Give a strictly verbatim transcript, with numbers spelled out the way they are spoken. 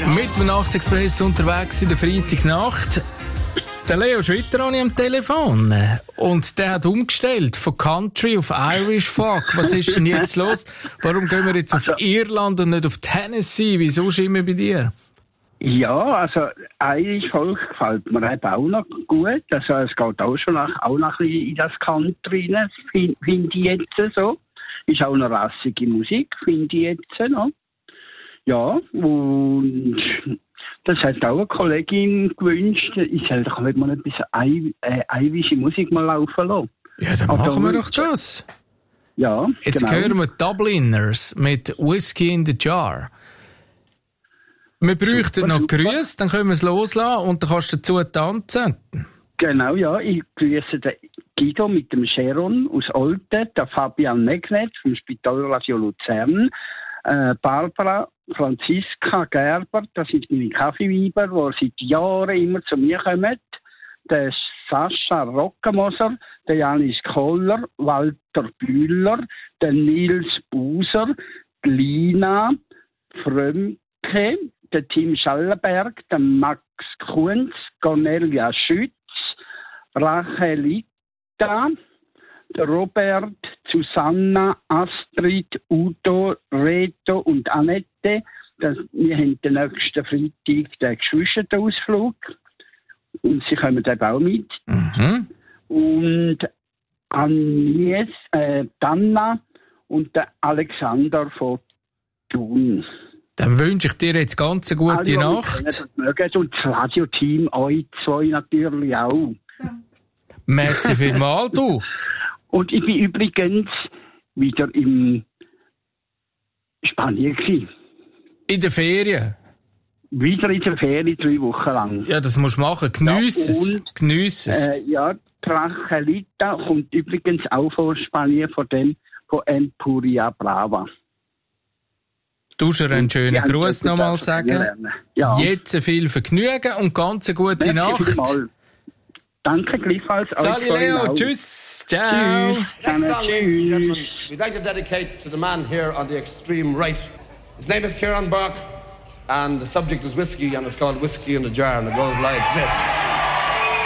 Mit dem Nachtexpress unterwegs in der Freitagnacht. Der Leo Schwitter habe ich am Telefon. Und der hat umgestellt von Country auf Irish Folk. Was ist denn jetzt los? Warum gehen wir jetzt also, auf Irland und nicht auf Tennessee? Wieso immer bei dir? Ja, also Irish Folk gefällt mir eben auch noch gut. Also es geht auch schon nach, auch noch ein bisschen in das Country rein, finde find ich jetzt so. Ist auch noch rassige Musik, finde ich jetzt noch. Ja, und das hat auch eine Kollegin gewünscht. Ich soll doch mal ein bisschen I- äh, irische Musik mal laufen lassen. Ja, dann Aber machen wir da doch das. Ja, Jetzt genau. hören wir Dubliners mit Whiskey in the Jar. Wir bräuchten noch Grüße, dann können wir es loslassen und dann kannst du dazu tanzen. Genau, ja. Ich grüße den Guido mit dem Sharon aus Olten, der Fabian Megnet vom Spitalradio Luzern, äh, Barbara, Franziska Gerber, das sind meine Kaffeeweiber, die seit Jahren immer zu mir kommen, der Sascha Rockemoser, der Janis Kohler, Walter Bühler, der Nils Buser, die Lina Frömke, der Tim Schallenberg, der Max Kunz, Cornelia Schütz, Rachelita, der Robert, Susanna, Astrid, Udo, Reto und Annette. Das, wir haben den nächsten Freitag den Geschwisterausflug. Und sie kommen eben auch mit. Mhm. Und Agnes, äh, Anna und der Alexander von Thun. Dann wünsche ich dir jetzt ganz eine gute Alle, Nacht. Das mögen. Und das Radioteam, euch zwei natürlich auch. Merci vielmals, du. Und ich bin übrigens wieder in Spanien gewesen. In der Ferien. Wieder in der Ferien, drei Wochen lang. Ja, das musst du machen. Geniess Ja, es. und, Geniess es. Äh, ja, Trachelita kommt übrigens auch von Spanien, von dem, von Empuria Brava. Du schon einen schönen Ja, Gruß nochmal sagen. Ja. Jetzt viel Vergnügen und ganz eine gute Merci Nacht. vielmals. Danke gleichfalls. Sali Leo, tschüss, ciao. Tschüss. Next song, ladies and gentlemen, Tschüss. we'd like to dedicate to the man here on the extreme right. His name is Kieran Burke, and the subject is whiskey, and it's called Whiskey in the Jar, and it goes like this.